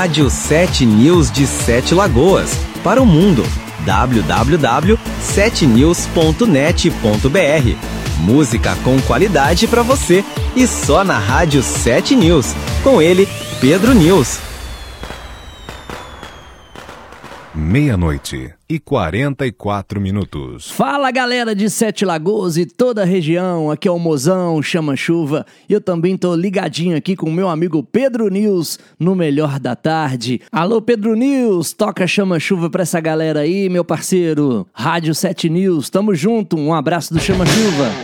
Rádio 7 News de Sete Lagoas, para o mundo. www.7news.net.br. Música com qualidade para você e só na Rádio 7 News. Com ele, Pedro News. 00:44. Fala, galera de Sete Lagoas e toda a região, aqui é o Mozão, Chama Chuva, e eu também tô ligadinho aqui com o meu amigo Pedro News no Melhor da Tarde. Alô, Pedro News, toca Chama Chuva pra essa galera aí, meu parceiro. Rádio 7 News, tamo junto, um abraço do Chama Chuva.